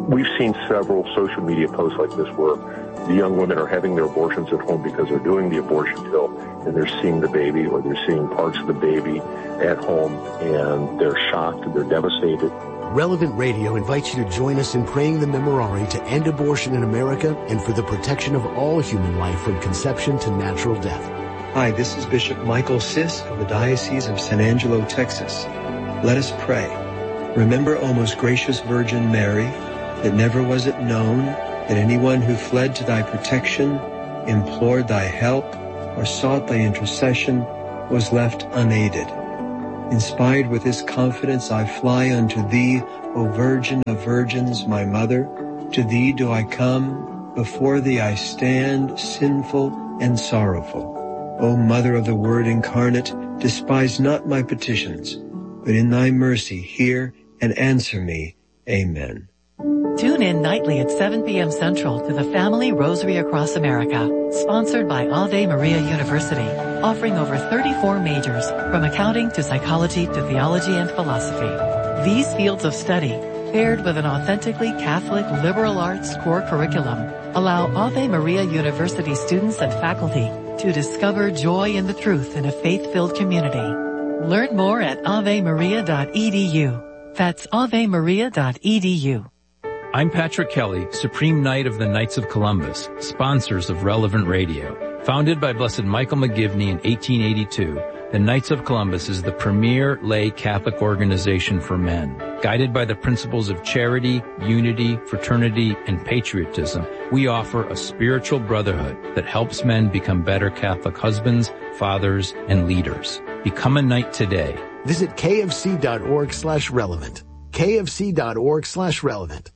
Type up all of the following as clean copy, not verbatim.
We've seen several social media posts like this where the young women are having their abortions at home because they're doing the abortion pill and they're seeing the baby or they're seeing parts of the baby at home and they're shocked, they're devastated. Relevant Radio invites you to join us in praying the Memorare to end abortion in America and for the protection of all human life from conception to natural death. Hi, this is Bishop Michael Sisk of the Diocese of San Angelo, Texas. Let us pray. Remember, O most gracious Virgin Mary, that never was it known that anyone who fled to thy protection, implored thy help, or sought thy intercession was left unaided. Inspired with this confidence, I fly unto thee, O Virgin of Virgins, my Mother. To thee do I come, before thee I stand, sinful and sorrowful. O Mother of the Word incarnate, despise not my petitions, but in thy mercy hear and answer me. Amen. Tune in nightly at 7 p.m. Central to the Family Rosary Across America, sponsored by Ave Maria University, offering over 34 majors, from accounting to psychology to theology and philosophy. These fields of study, paired with an authentically Catholic liberal arts core curriculum, allow Ave Maria University students and faculty to discover joy in the truth in a faith-filled community. Learn more at avemaria.edu. That's avemaria.edu. I'm Patrick Kelly, Supreme Knight of the Knights of Columbus, sponsors of Relevant Radio. Founded by Blessed Michael McGivney in 1882, the Knights of Columbus is the premier lay Catholic organization for men. Guided by the principles of charity, unity, fraternity, and patriotism, we offer a spiritual brotherhood that helps men become better Catholic husbands, fathers, and leaders. Become a knight today. Visit kfc.org/relevant. kfc.org/relevant.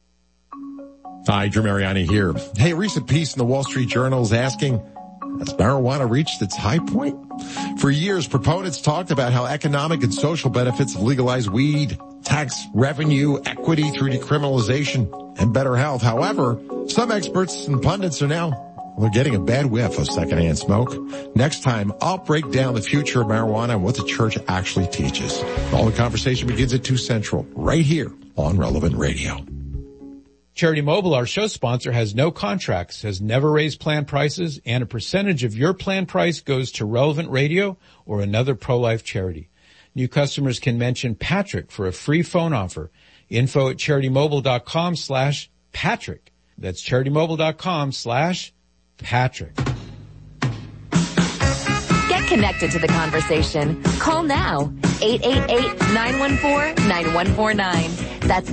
Hi, Drew Mariani here. Hey, a recent piece in the Wall Street Journal is asking, has marijuana reached its high point? For years, proponents talked about how economic and social benefits of legalized weed, tax revenue, equity through decriminalization, and better health. However, some experts and pundits are now getting a bad whiff of secondhand smoke. Next time, I'll break down the future of marijuana and what the church actually teaches. All the conversation begins at 2 Central, right here on Relevant Radio. Charity Mobile, our show sponsor, has no contracts, has never raised plan prices, and a percentage of your plan price goes to Relevant Radio or another pro-life charity. New customers can mention Patrick for a free phone offer. Info at CharityMobile.com/Patrick. That's CharityMobile.com/Patrick. Get connected to the conversation. Call now. 888-914-9149. That's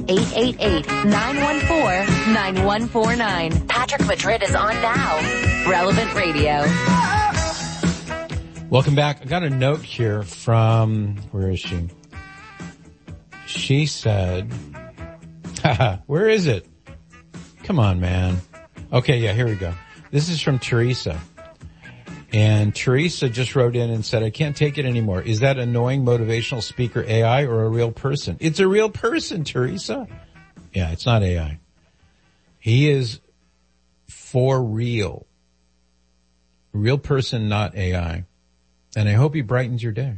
888-914-9149. Patrick Madrid is on now. Relevant Radio. Welcome back. I got a note here from, where is she? She said, where is it? Come on, man. Okay, yeah, here we go. This is from Teresa. And Teresa just wrote in and said, I can't take it anymore. Is that annoying motivational speaker AI or a real person? It's a real person, Teresa. Yeah, it's not AI. He is for real. Real person, not AI. And I hope he brightens your day.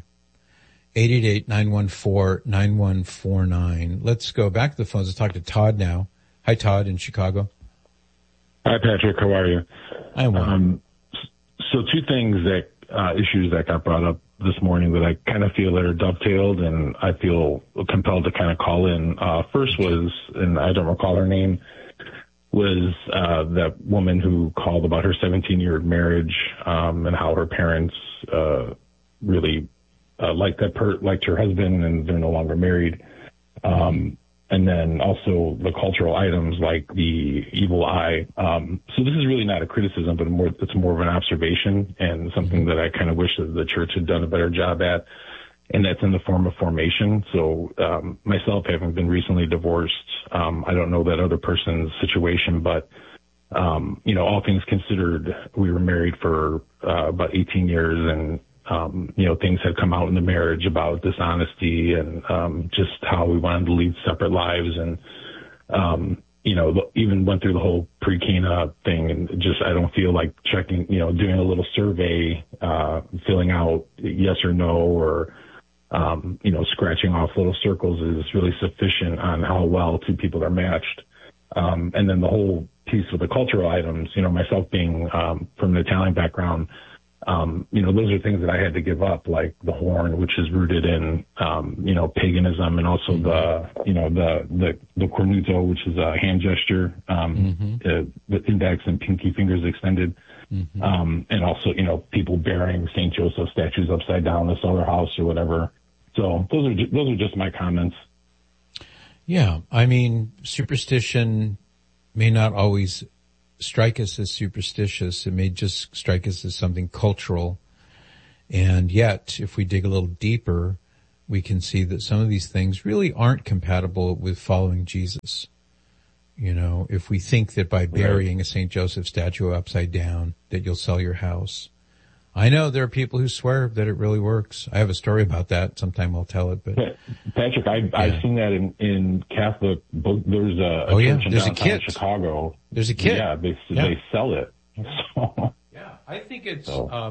888-914-9149. Let's go back to the phones. Let's talk to Todd now. Hi, Todd in Chicago. Hi, Patrick. How are you? I'm well. So 2 things that, issues that got brought up this morning that I kind of feel that are dovetailed and I feel compelled to kind of call in. First was, and I don't recall her name, was, that woman who called about her 17-year marriage, and how her parents, really, liked her husband and they're no longer married. And then also the cultural items like the evil eye. So this is really not a criticism, but it's more of an observation and something that I kind of wish that the church had done a better job at. And that's in the form of formation. So, myself having been recently divorced, I don't know that other person's situation, but, all things considered, we were married for, about 18 years and, things had come out in the marriage about dishonesty and, just how we wanted to lead separate lives and, even went through the whole pre-Cana thing and just, I don't feel like checking, doing a little survey, filling out yes or no or, scratching off little circles is really sufficient on how well 2 people are matched. And then the whole piece with the cultural items, myself being from an Italian background, those are things that I had to give up, like the horn, which is rooted in, paganism, and also the cornuto, which is a hand gesture, the index and pinky fingers extended. And also, people bearing St. Joseph statues upside down to sell their house or whatever. So those are just my comments. Yeah. I mean, superstition may not always strike us as superstitious. It may just strike us as something cultural. And yet, if we dig a little deeper, we can see that some of these things really aren't compatible with following Jesus. If we think that by burying a St. Joseph statue upside down, that you'll sell your house. I know there are people who swear that it really works. I have a story about that. Sometime I'll tell it. But Patrick, I've seen that in Catholic. There's a church in downtown Chicago. There's a kit. Yeah, they sell it. So. Yeah, I think it's.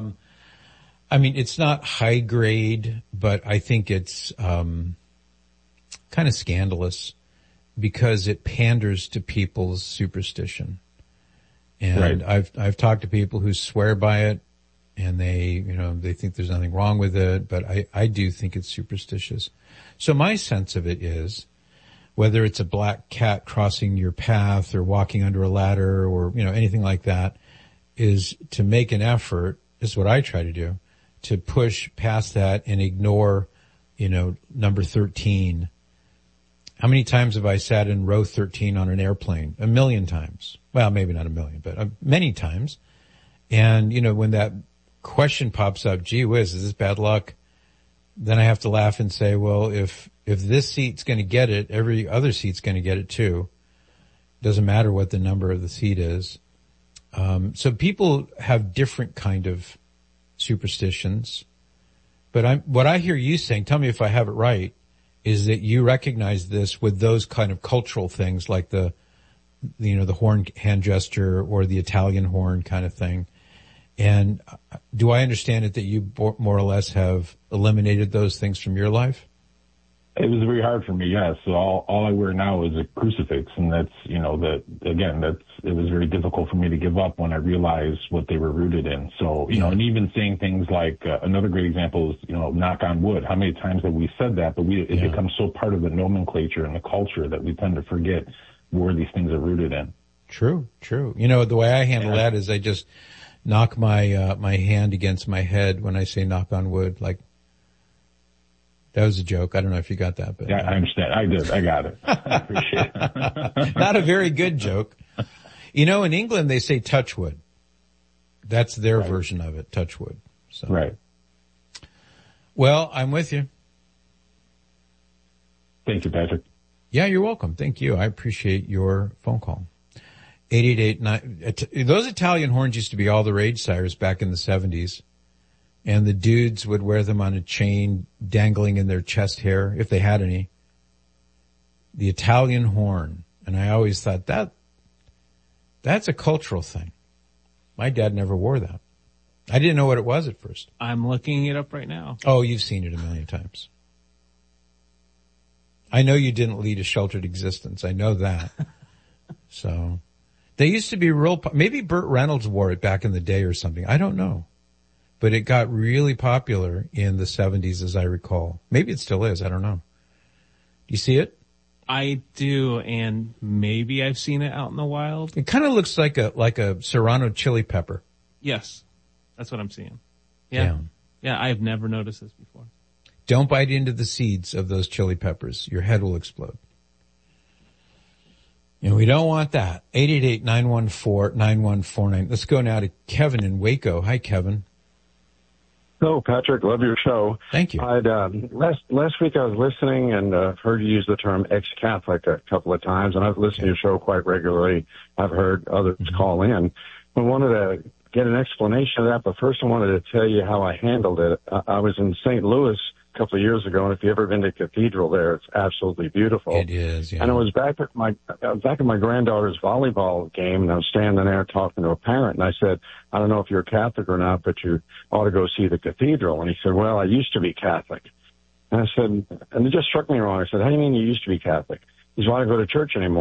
It's not high grade, but I think it's kind of scandalous because it panders to people's superstition. And I've talked to people who swear by it. And they think there's nothing wrong with it, but I do think it's superstitious. So my sense of it is, whether it's a black cat crossing your path or walking under a ladder or, anything like that, is to make an effort, is what I try to do, to push past that and ignore, number 13. How many times have I sat in row 13 on an airplane? 1 million times. Well, maybe not 1 million, but many times. And, when that question pops up, gee whiz, is this bad luck? Then I have to laugh and say, well, if this seat's going to get it, every other seat's going to get it too. Doesn't matter what the number of the seat is. So people have different kind of superstitions. But what I hear you saying, tell me if I have it right, is that you recognize this with those kind of cultural things like the horn hand gesture or the Italian horn kind of thing. And do I understand it that you more or less have eliminated those things from your life? It was very hard for me, yes. So all I wear now is a crucifix, and that's, it was very difficult for me to give up when I realized what they were rooted in. So, and even saying things like, another great example is, knock on wood. How many times have we said that? But it becomes so part of the nomenclature and the culture that we tend to forget where these things are rooted in. True. The way I handle that is I just knock my my hand against my head when I say knock on wood. Like, that was a joke. I don't know if you got that, but yeah, I understand. I did. I got it. I appreciate it. Not a very good joke. In England they say touch wood. That's their version of it, touch wood. So. Right. Well, I'm with you. Thank you, Patrick. Yeah, you're welcome. Thank you. I appreciate your phone call. 888-9. Those Italian horns used to be all the rage, Cyrus, back in the 70s. And the dudes would wear them on a chain dangling in their chest hair, if they had any. The Italian horn. And I always thought that's a cultural thing. My dad never wore that. I didn't know what it was at first. I'm looking it up right now. Oh, you've seen it a million times. I know you didn't lead a sheltered existence. I know that. So they used to be maybe Burt Reynolds wore it back in the day or something. I don't know. But it got really popular in the 70s, as I recall. Maybe it still is. I don't know. Do you see it? I do, and maybe I've seen it out in the wild. It kind of looks like a Serrano chili pepper. Yes, that's what I'm seeing. Yeah, I have never noticed this before. Don't bite into the seeds of those chili peppers. Your head will explode. And we don't want that. 888-914-9149. Let's go now to Kevin in Waco. Hi, Kevin. Hello, Patrick. Love your show. Thank you. Last week I was listening and heard you use the term ex-Catholic a couple of times, and I've listened to your show quite regularly. I've heard others call in. I wanted to get an explanation of that, but first I wanted to tell you how I handled it. I was in St. Louis a couple of years ago, and if you've ever been to the cathedral there, it's absolutely beautiful. It is, yeah. And I was back at my granddaughter's volleyball game, and I was standing there talking to a parent, and I said, I don't know if you're Catholic or not, but you ought to go see the cathedral. And he said, well, I used to be Catholic. And I said, and it just struck me wrong. I said, how do you mean you used to be Catholic? He said, well, I don't go to church anymore.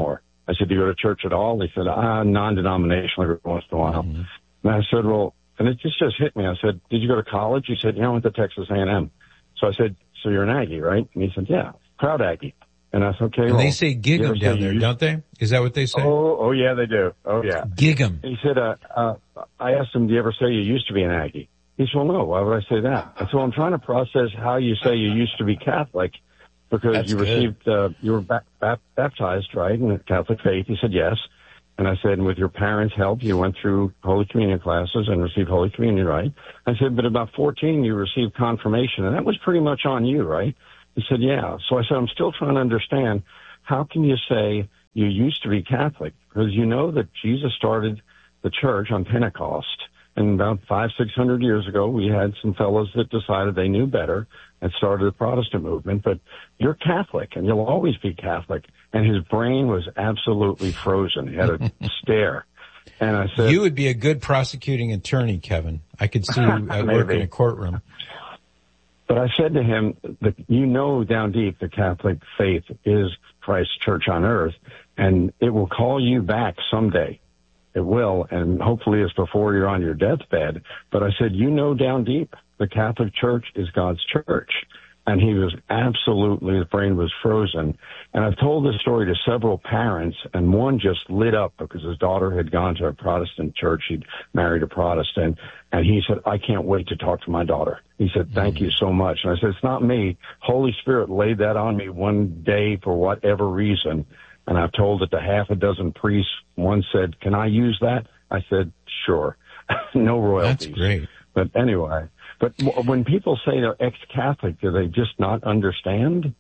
I said, do you go to church at all? He said, non-denominational every once in a while. And I said, well, and it just hit me. I said, did you go to college? He said, yeah, I went to Texas A&M. So I said, so you're an Aggie, right? And he said, yeah, proud Aggie. And I said, okay. And they say gig 'em down there, don't they? Is that what they say? Oh, yeah, they do. Oh, yeah. Gig 'em. He said, I asked him, do you ever say you used to be an Aggie? He said, well, no, why would I say that? I said, well, I'm trying to process how you say you used to be Catholic because That's you received, you were baptized, right, in the Catholic faith. He said, yes. And I said, and with your parents' help, you went through Holy Communion classes and received Holy Communion, right? I said, but about 14, you received confirmation, and that was pretty much on you, right? He said, yeah. So I said, I'm still trying to understand, how can you say you used to be Catholic? Because you know that Jesus started the church on Pentecost. And about 500-600 years ago, we had some fellows that decided they knew better and started the Protestant movement. But you're Catholic, and you'll always be Catholic. And his brain was absolutely frozen. He had a stare. And I said, you would be a good prosecuting attorney, Kevin. I could see you at work in a courtroom. But I said to him, you know down deep the Catholic faith is Christ's church on earth, and it will call you back someday. It will, and hopefully it's before you're on your deathbed. But I said, you know down deep, the Catholic Church is God's church. And he was absolutely, his brain was frozen. And I've told this story to several parents, and one just lit up because his daughter had gone to a Protestant church. She'd married a Protestant. And he said, I can't wait to talk to my daughter. He said, thank you so much. And I said, it's not me. Holy Spirit laid that on me one day for whatever reason. And I've told it to half a dozen priests. One said, can I use that? I said, sure. No royalties. That's great. But anyway, but when people say they're ex-Catholic, do they just not understand?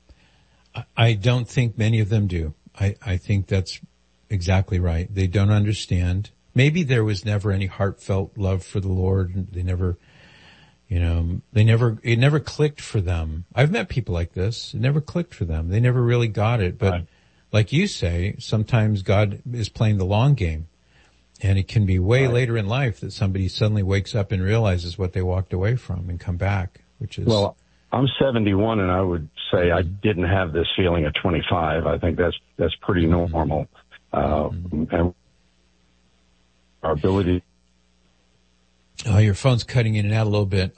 I don't think many of them do. I think that's exactly right. They don't understand. Maybe there was never any heartfelt love for the Lord. They never, it never clicked for them. I've met people like this. It never clicked for them. They never really got it. But like you say, sometimes God is playing the long game. And it can be way later in life that somebody suddenly wakes up and realizes what they walked away from and come back, which is... Well, I'm 71, and I would say I didn't have this feeling at 25. I think that's pretty normal. And our ability... Oh, your phone's cutting in and out a little bit.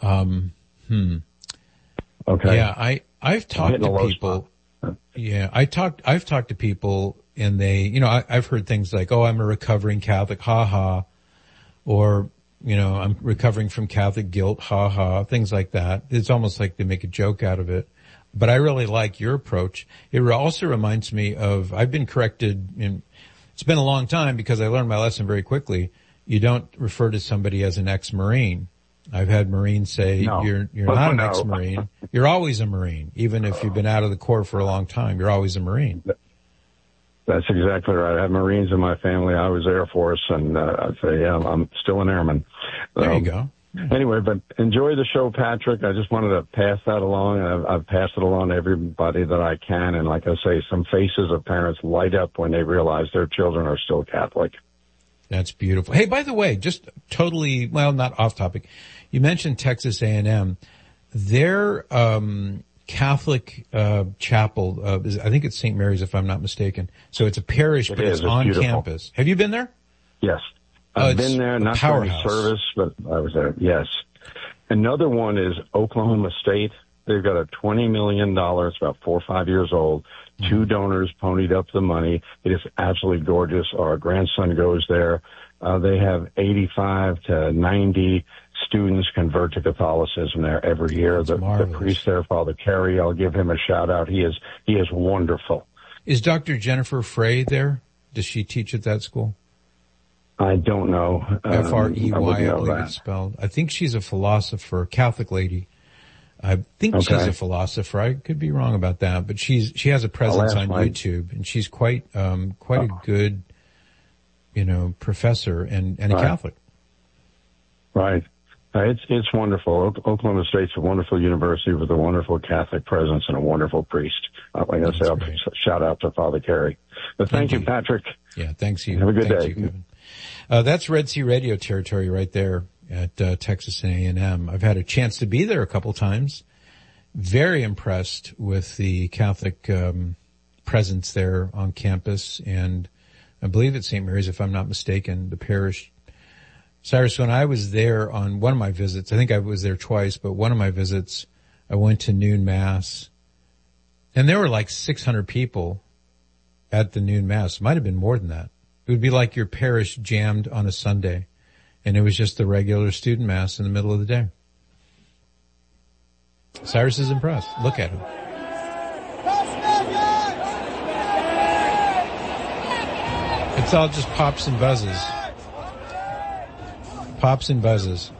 Okay. Yeah, I've talked to people... Yeah, I've talked to people and they, I've heard things like, oh, I'm a recovering Catholic, ha ha, or, I'm recovering from Catholic guilt, ha ha, things like that. It's almost like they make a joke out of it. But I really like your approach. It also reminds me of, I've been corrected it's been a long time because I learned my lesson very quickly. You don't refer to somebody as an ex-Marine. I've had Marines say, no. You're not an ex-Marine. You're always a Marine. Even if you've been out of the Corps for a long time, you're always a Marine. That's exactly right. I have Marines in my family. I was Air Force, and I'd say, yeah, I'm still an airman. There you go. Anyway, but enjoy the show, Patrick. I just wanted to pass that along. I've passed it along to everybody that I can. And like I say, some faces of parents light up when they realize their children are still Catholic. That's beautiful. Hey, by the way, just totally, well, not off topic. You mentioned Texas A&M. Their Catholic chapel, I think it's St. Mary's if I'm not mistaken. So it's a parish, but it's on beautiful. Campus. Have you been there? Yes. I've been there, not for any service, but I was there, yes. Another one is Oklahoma State. They've got a $20 million, it's about 4 or 5 years old. 2 donors ponied up the money. It is absolutely gorgeous. Our grandson goes there. They have 85 to 90 students convert to Catholicism there every year. The priest there, Father Carey, I'll give him a shout out. He is wonderful. Is Dr. Jennifer Frey there? Does she teach at that school? I don't know. F-R-E-Y, I believe it's spelled. I think she's a philosopher, Catholic lady. I think she's a philosopher. I could be wrong about that, but she has a presence on YouTube, and she's quite a good, professor and a Catholic. Right. It's wonderful. Oklahoma State's a wonderful university with a wonderful Catholic presence and a wonderful priest. Like I say, I'll shout out to Father Carey. But thank you, Patrick. Yeah, thanks you. Have a good day. You, Kevin. That's Red Sea Radio territory right there at Texas A&M. I've had a chance to be there a couple times. Very impressed with the Catholic presence there on campus, and I believe it's St. Mary's, if I'm not mistaken, the parish. Cyrus, when I was there on one of my visits, I think I was there twice, but one of my visits, I went to noon mass, and there were like 600 people at the noon mass. It might have been more than that. It would be like your parish jammed on a Sunday, and it was just the regular student mass in the middle of the day. Cyrus is impressed. Look at him. It's all just pops and buzzes. Pops and buzzes.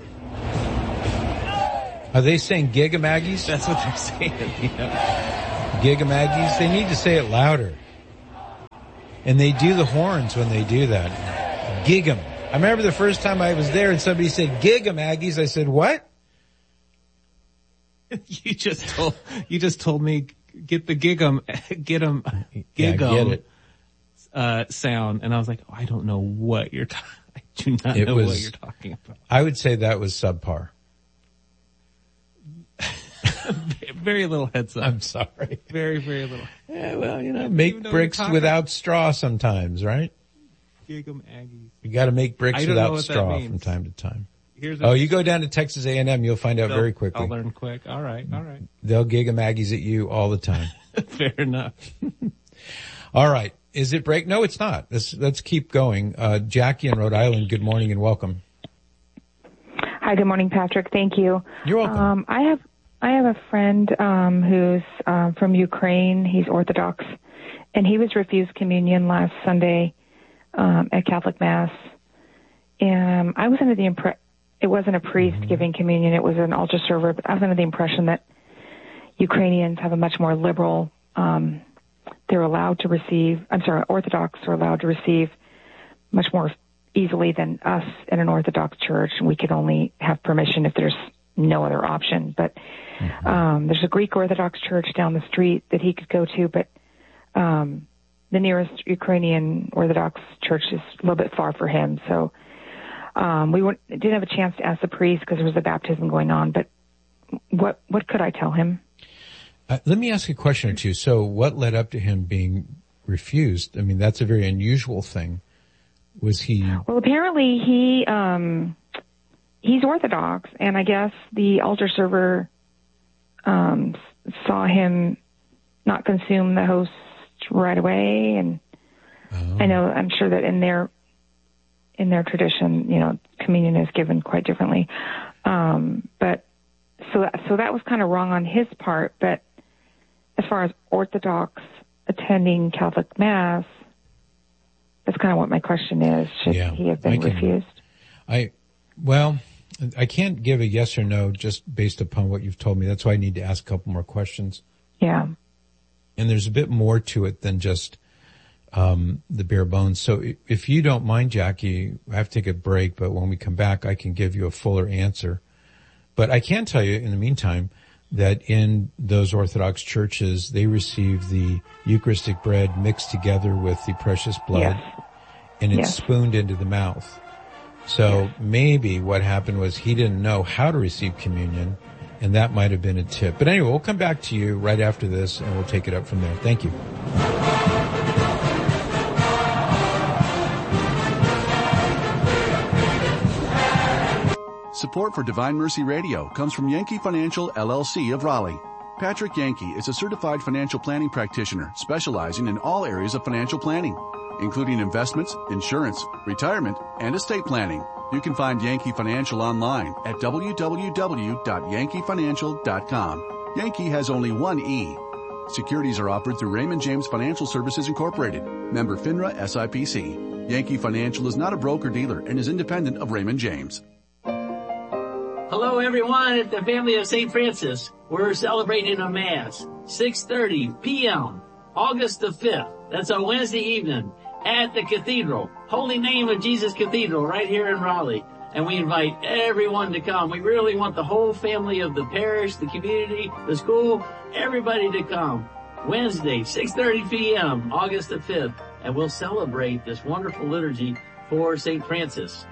Are they saying Gigamaggies? That's what they're saying. Yeah. Gigamaggies? They need to say it louder. And they do the horns when they do that. Gigam. I remember the first time I was there and somebody said Gigamaggies. I said, what? You just told me get the gigum Yeah, get it. Sound, and I was like, oh, I don't know what you're talking. I do not know what you're talking about. I would say that was subpar. Very little heads up. I'm sorry. Very, very little. Yeah, well, make bricks without straw sometimes, right? Gigam Aggies. You got to make bricks without straw from time to time. You go down to Texas A&M, you'll find out very quickly. I'll learn quick. All right. They'll Gigamaggies at you all the time. Fair enough. All right. Is it break? No, it's not. Let's keep going. Jackie in Rhode Island, good morning and welcome. Hi, good morning, Patrick. Thank you. You're welcome. I have a friend who's from Ukraine. He's Orthodox, and he was refused communion last Sunday at Catholic Mass. And I was under the impression it wasn't a priest giving communion; it was an altar server. But I was under the impression that Ukrainians have a much more liberal. They're allowed to receive. Orthodox are allowed to receive much more easily than us in an Orthodox church, and we could only have permission if there's no other option. But there's a Greek Orthodox church down the street that he could go to, but the nearest Ukrainian Orthodox church is a little bit far for him. So didn't have a chance to ask the priest because there was a baptism going on. But what could I tell him? Let me ask a question or two. So what led up to him being refused? I mean, that's a very unusual thing. Was he? Well, apparently he's Orthodox, and I guess the altar server saw him not consume the host right away, and I'm sure that in their tradition, communion is given quite differently. But so that was kind of wrong on his part. But as far as Orthodox attending Catholic Mass, that's kind of what my question is. Should he have been refused? I can't give a yes or no just based upon what you've told me. That's why I need to ask a couple more questions. Yeah. And there's a bit more to it than just the bare bones. So if you don't mind, Jackie, I have to take a break, but when we come back, I can give you a fuller answer. But I can tell you in the meantime that in those Orthodox churches, they receive the Eucharistic bread mixed together with the precious blood, and it's spooned into the mouth. So maybe what happened was he didn't know how to receive communion, and that might have been a tip. But anyway, we'll come back to you right after this, and we'll take it up from there. Thank you. Support for Divine Mercy Radio comes from Yankee Financial, LLC of Raleigh. Patrick Yankee is a certified financial planning practitioner specializing in all areas of financial planning, including investments, insurance, retirement, and estate planning. You can find Yankee Financial online at www.yankeefinancial.com. Yankee has only one E. Securities are offered through Raymond James Financial Services Incorporated, member FINRA SIPC. Yankee Financial is not a broker-dealer and is independent of Raymond James. Hello, everyone, at the family of St. Francis. We're celebrating a Mass, 6:30 p.m., August the 5th. That's a Wednesday evening at the Cathedral, Holy Name of Jesus Cathedral, right here in Raleigh. And we invite everyone to come. We really want the whole family of the parish, the community, the school, everybody to come. Wednesday, 6:30 p.m., August the 5th. And we'll celebrate this wonderful liturgy for St. Francis.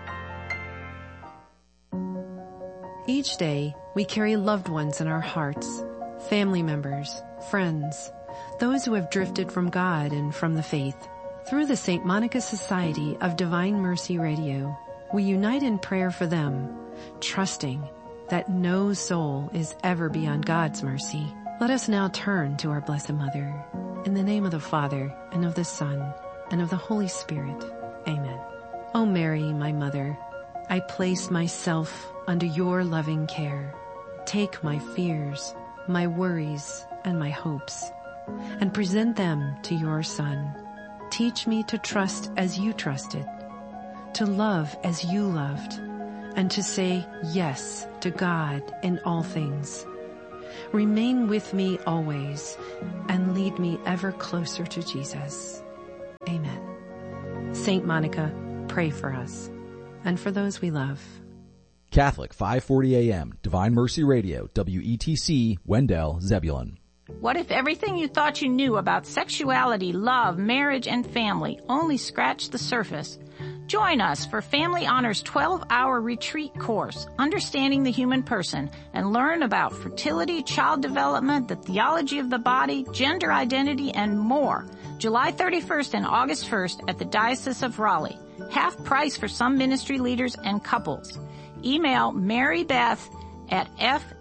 Each day, we carry loved ones in our hearts, family members, friends. those who have drifted from God and from the faith. Through the St. Monica Society of Divine Mercy Radio, we unite in prayer for them, trusting that no soul is ever beyond God's mercy. Let us now turn to our Blessed Mother. In the name of the Father, and of the Son, and of the Holy Spirit. Amen. O Mary, my Mother, I place myself under your loving care. Take my fears, my worries, and my hopes, and present them to your Son. Teach me to trust as you trusted, to love as you loved, and to say yes to God in all things. Remain with me always, and lead me ever closer to Jesus. Amen. Saint Monica, pray for us, and for those we love. Catholic 540 AM, Divine Mercy Radio, WETC, Wendell, Zebulon. What if everything you thought you knew about sexuality, love, marriage, and family only scratched the surface? Join us for Family Honor's 12-hour retreat course, Understanding the Human Person, and learn about fertility, child development, the theology of the body, gender identity, and more. July 31st and August 1st at the Diocese of Raleigh. Half price for some ministry leaders and couples. Email marybeth at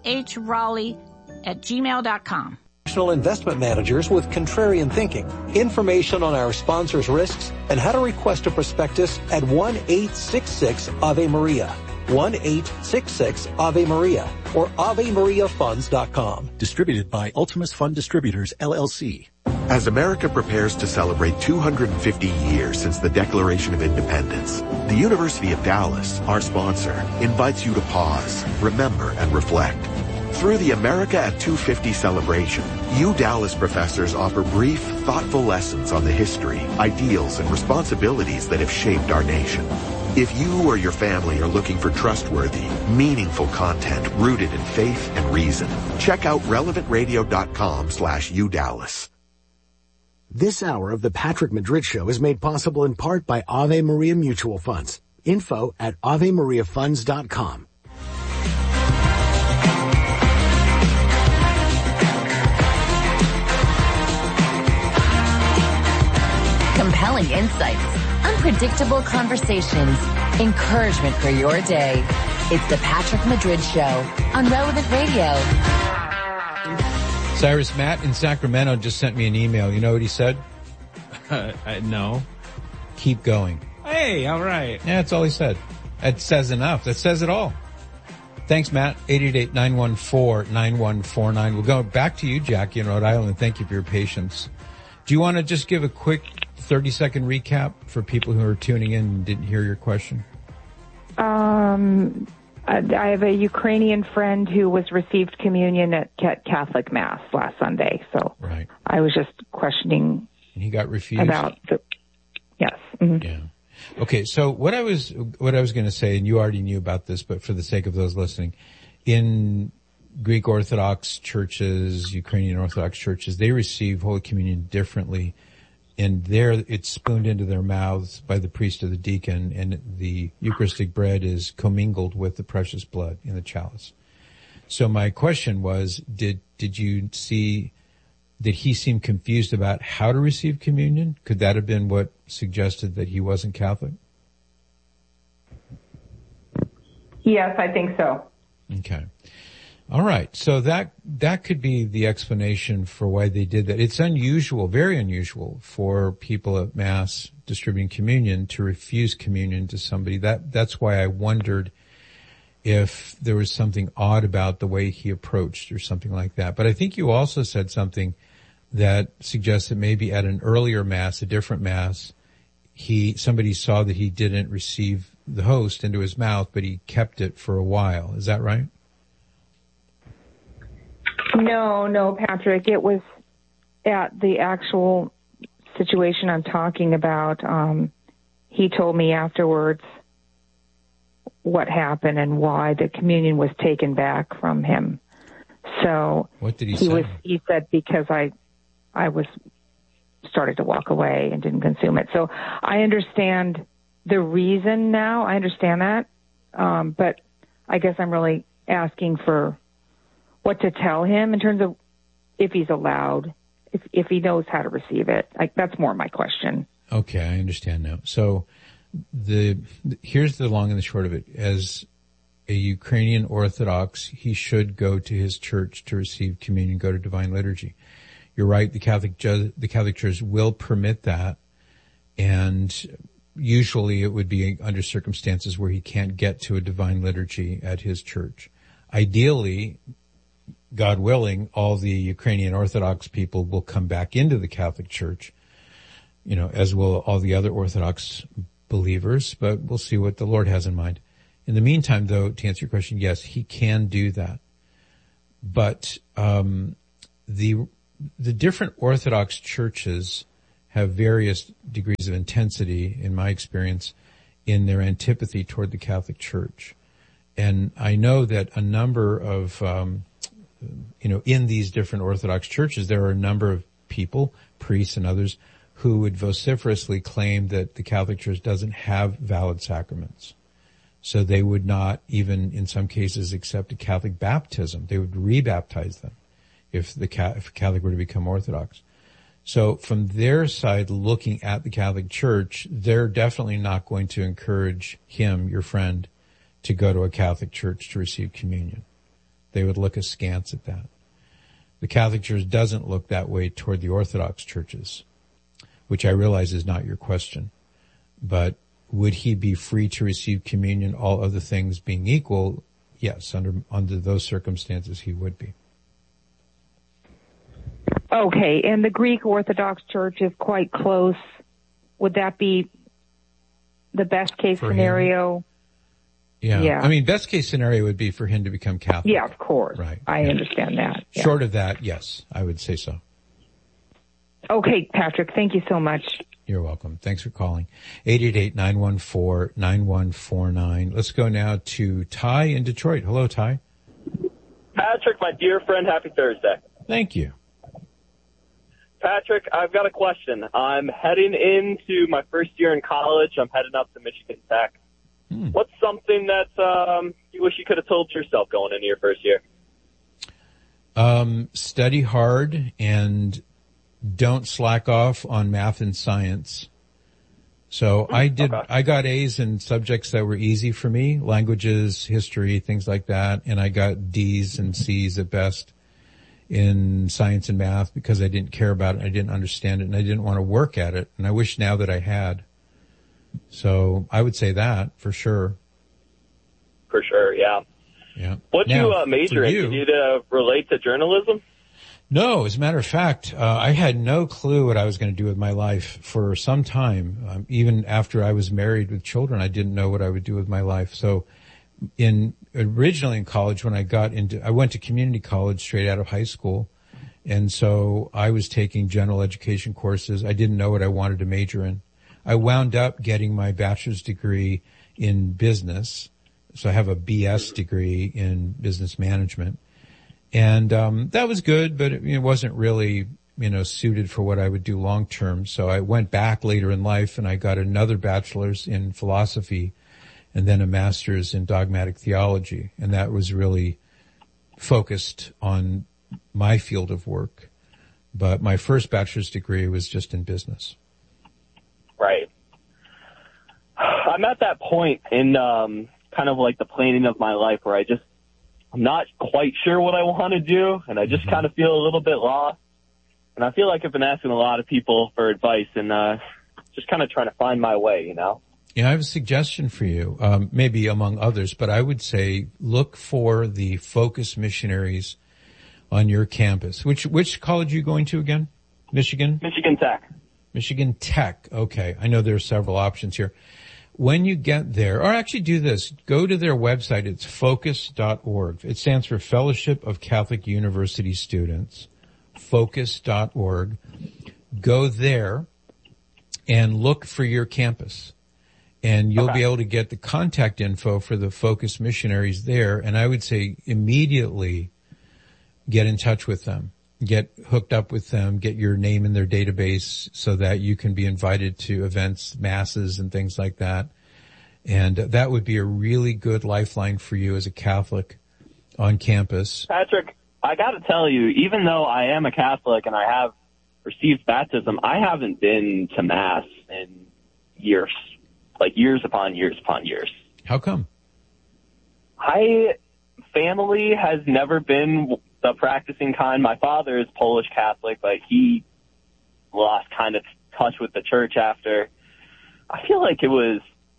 fhraleigh@gmail.com. Investment managers with contrarian thinking. Information on our sponsors' risks and how to request a prospectus at 1-866-AVE-MARIA. 1-866-AVE-MARIA or AveMariaFunds.com. Distributed by Ultimus Fund Distributors, LLC. As America prepares to celebrate 250 years since the Declaration of Independence, the University of Dallas, our sponsor, invites you to pause, remember, and reflect. Through the America at 250 celebration, Dallas professors offer brief, thoughtful lessons on the history, ideals, and responsibilities that have shaped our nation. If you or your family are looking for trustworthy, meaningful content rooted in faith and reason, check out relevantradio.com/UDallas. This hour of the Patrick Madrid Show is made possible in part by Ave Maria Mutual Funds. Info at AveMariaFunds.com. Compelling insights, unpredictable conversations, encouragement for your day. It's the Patrick Madrid Show on Relevant Radio. Cyrus, Matt in Sacramento just sent me an email. You know what he said? No. Keep going. Hey, all right. Yeah, that's all he said. That says enough. That says it all. Thanks, Matt. 888-914-9149. We'll go back to you, Jackie, in Rhode Island. Thank you for your patience. Do you want to just give a quick 30-second recap for people who are tuning in and didn't hear your question? I have a Ukrainian friend who received communion at Catholic Mass last Sunday, so right. I was just questioning. And he got refused? Yes. Mm-hmm. Yeah. Okay, so what I was going to say, and you already knew about this, but for the sake of those listening, in Greek Orthodox churches, Ukrainian Orthodox churches, they receive Holy Communion differently. And there it's spooned into their mouths by the priest or the deacon, and the Eucharistic bread is commingled with the precious blood in the chalice. So my question was, did you see, did he seem confused about how to receive communion? Could that have been what suggested that he wasn't Catholic? Yes, I think so. Okay. All right. So that could be the explanation for why they did that. It's unusual, very unusual for people at Mass distributing communion to refuse communion to somebody. That's why I wondered if there was something odd about the way he approached or something like that. But I think you also said something that suggests that maybe at an earlier Mass, a different Mass, somebody saw that he didn't receive the host into his mouth, but he kept it for a while. Is that right? No, Patrick. It was at the actual situation I'm talking about. He told me afterwards what happened and why the communion was taken back from him. So what did he say? He said because I was started to walk away and didn't consume it. So I understand the reason now. I understand that, but I guess I'm really asking for what to tell him in terms of if he's allowed if he knows how to receive it. Like, that's more my question. Okay, I understand now. So here's the long and the short of it. As a Ukrainian Orthodox, he should go to his church to receive communion, go to divine liturgy. You're right, the Catholic Church will permit that, and usually it would be under circumstances where he can't get to a divine liturgy at his church. Ideally, God willing, all the Ukrainian Orthodox people will come back into the Catholic Church, as will all the other Orthodox believers, but we'll see what the Lord has in mind. In the meantime, though, to answer your question, yes, he can do that. But the different Orthodox churches have various degrees of intensity, in my experience, in their antipathy toward the Catholic Church. And I know that a number of, in these different Orthodox churches, there are a number of people, priests and others, who would vociferously claim that the Catholic Church doesn't have valid sacraments. So they would not even, in some cases, accept a Catholic baptism. They would rebaptize them if a Catholic were to become Orthodox. So from their side, looking at the Catholic Church, they're definitely not going to encourage him, your friend, to go to a Catholic church to receive communion. They would look askance at that. The Catholic Church doesn't look that way toward the Orthodox churches, which I realize is not your question. But would he be free to receive communion, all other things being equal? Yes, under those circumstances, he would be. Okay, and the Greek Orthodox Church is quite close. Would that be the best case scenario? Yeah. I mean, best case scenario would be for him to become Catholic. Yeah, of course. Right. I understand that. Yeah. Short of that, yes, I would say so. Okay, Patrick, thank you so much. You're welcome. Thanks for calling. 888-914-9149. Let's go now to Ty in Detroit. Hello, Ty. Patrick, my dear friend, happy Thursday. Thank you. Patrick, I've got a question. I'm heading into my first year in college. I'm heading up to Michigan Tech. What's something that you wish you could have told yourself going into your first year? Study hard and don't slack off on math and science. So I got A's in subjects that were easy for me, languages, history, things like that. And I got D's and C's at best in science and math because I didn't care about it. I didn't understand it and I didn't want to work at it. And I wish now that I had. So I would say that for sure. For sure, yeah. Yeah. What'd you major in? Did you relate to journalism? No, as a matter of fact, I had no clue what I was going to do with my life for some time. Even after I was married with children, I didn't know what I would do with my life. So originally in college, when I went to community college straight out of high school. And so I was taking general education courses. I didn't know what I wanted to major in. I wound up getting my bachelor's degree in business. So I have a BS degree in business management. And that was good, but it wasn't really, suited for what I would do long term. So I went back later in life and I got another bachelor's in philosophy and then a master's in dogmatic theology. And that was really focused on my field of work. But my first bachelor's degree was just in business. Right. I'm at that point in kind of like the planning of my life where I'm not quite sure what I want to do, and I just kind of feel a little bit lost. And I feel like I've been asking a lot of people for advice and just kind of trying to find my way, Yeah, I have a suggestion for you, maybe among others, but I would say look for the Focus missionaries on your campus. Which college are you going to again? Michigan? Michigan Tech. Michigan Tech. Okay. I know there are several options here. When you get there, or actually do this, go to their website. It's focus.org. It stands for Fellowship of Catholic University Students. Focus.org. Go there and look for your campus. And you'll be able to get the contact info for the Focus missionaries there. And I would say immediately get in touch with them. Get hooked up with them, get your name in their database so that you can be invited to events, masses, and things like that. And that would be a really good lifeline for you as a Catholic on campus. Patrick, I got to tell you, even though I am a Catholic and I have received baptism, I haven't been to Mass in years, like years upon years upon years. How come? Family has never been the practicing kind. My father is Polish Catholic, but he lost kind of touch with the church after. I feel like it was,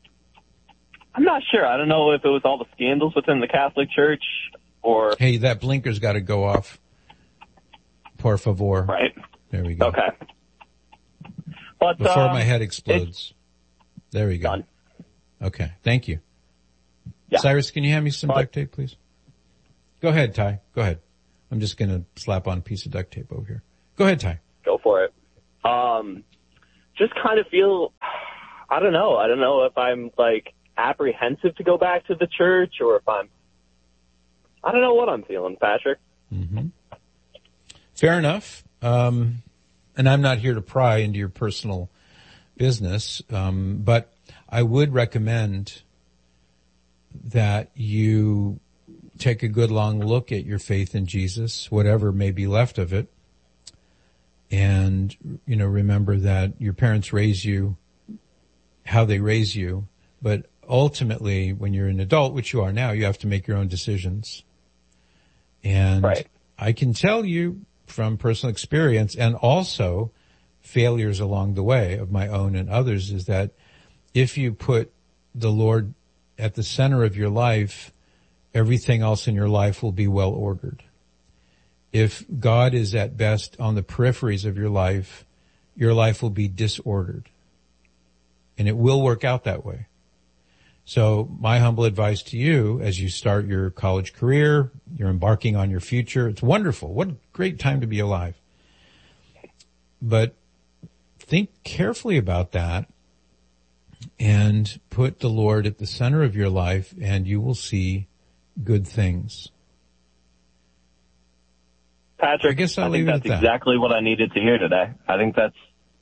I'm not sure. I don't know if it was all the scandals within the Catholic Church or... Hey, that blinker's got to go off. Por favor. Right. There we go. Okay. But before my head explodes. There we go. Done. Okay. Thank you. Yeah. Cyrus, can you hand me some duct tape, please? Go ahead, Ty. Go ahead. I'm just going to slap on a piece of duct tape over here. Go ahead, Ty. Go for it. Just kind of feel, I don't know if I'm like apprehensive to go back to the church or if I don't know what I'm feeling, Patrick. Mm-hmm. Fair enough. And I'm not here to pry into your personal business, but I would recommend that you take a good long look at your faith in Jesus, whatever may be left of it. And, remember that your parents raise you how they raise you. But ultimately, when you're an adult, which you are now, you have to make your own decisions. And right. I can tell you from personal experience and also failures along the way of my own and others is that if you put the Lord at the center of your life, everything else in your life will be well ordered. If God is at best on the peripheries of your life will be disordered. And it will work out that way. So my humble advice to you as you start your college career, you're embarking on your future, it's wonderful. What a great time to be alive. But think carefully about that and put the Lord at the center of your life and you will see good things. Patrick, I guess I'll I leave think it that's at that. Exactly what I needed to hear today. I think that's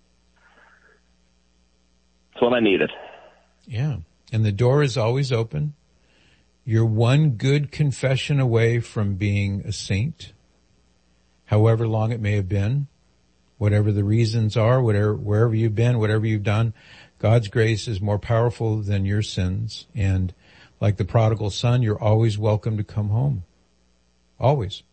what I needed. Yeah. And the door is always open. You're one good confession away from being a saint, however long it may have been, whatever the reasons are, wherever you've been, whatever you've done. God's grace is more powerful than your sins. And like the prodigal son, you're always welcome to come home. Always.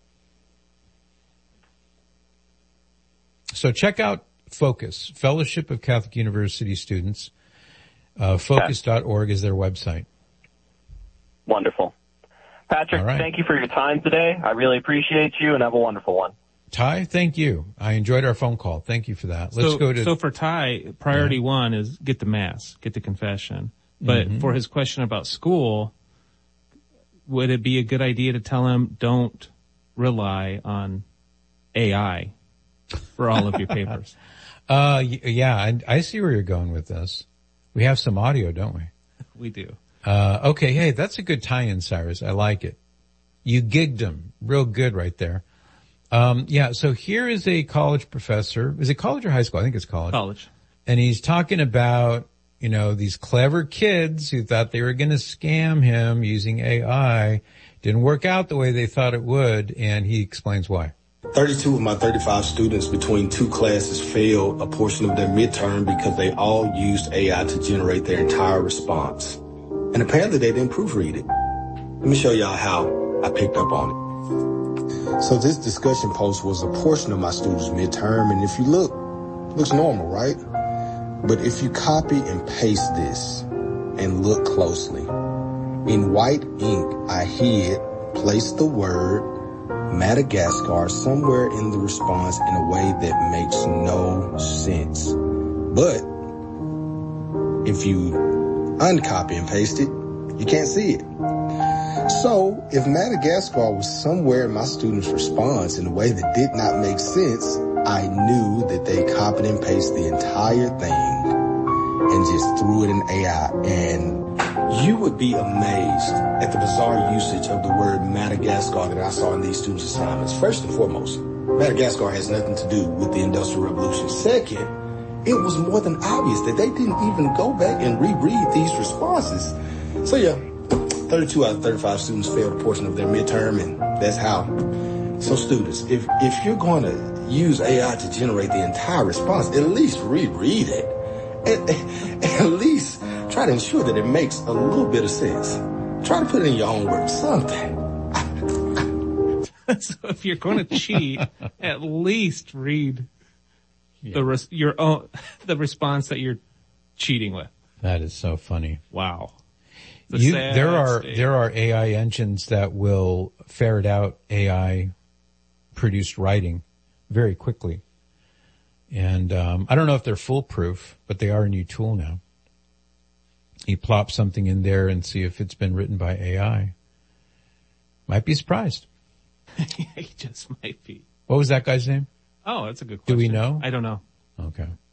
So check out Focus, Fellowship of Catholic University Students. Focus.org is their website. Wonderful. Patrick, right. Thank you for your time today. I really appreciate you and have a wonderful one. Ty, thank you. I enjoyed our phone call. Thank you for that. So for Ty, priority one is get the Mass, get the confession. But for his question about school, would it be a good idea to tell him don't rely on AI for all of your papers? Yeah, I see where you're going with this. We have some audio, don't we? We do. Okay, hey, that's a good tie-in, Cyrus. I like it. You gigged him. Real good right there. Yeah, so here is a college professor. Is it college or high school? I think it's college. College. And he's talking about, these clever kids who thought they were going to scam him using AI. Didn't work out the way they thought it would, and he explains why. 32 of my 35 students between two classes failed a portion of their midterm because they all used AI to generate their entire response. And apparently they didn't proofread it. Let me show y'all how I picked up on it. So this discussion post was a portion of my students' midterm, and if you look, it looks normal, right? But if you copy and paste this and look closely, in white ink I hid, placed the word Madagascar somewhere in the response in a way that makes no sense. But if you uncopy and paste it, you can't see it. So if Madagascar was somewhere in my student's response in a way that did not make sense, I knew that they copied and pasted the entire thing and just threw it in AI. And you would be amazed at the bizarre usage of the word Madagascar that I saw in these students' assignments. First and foremost, Madagascar has nothing to do with the Industrial Revolution. Second, it was more than obvious that they didn't even go back and reread these responses. So yeah, 32 out of 35 students failed a portion of their midterm, and that's how So students, if you're going to use AI to generate the entire response, at least reread it. At least try to ensure that it makes a little bit of sense. Try to put it in your own words, something. So if you're going to cheat, at least read the response that you're cheating with. That is so funny. Wow. There are AI engines that will ferret out AI produced writing very quickly. And I don't know if they're foolproof, but they are a new tool now. You plop something in there and see if it's been written by AI. Might be surprised. He just might be. What was that guy's name? Oh, that's a good question. Do we know? I don't know. Okay.